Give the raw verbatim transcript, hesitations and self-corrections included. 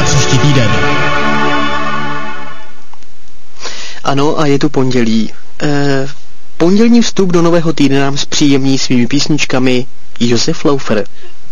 příští týden. Ano, a je tu pondělí. E, pondělní vstup do nového týdne nám zpříjemní svými písničkami Josef Laufer.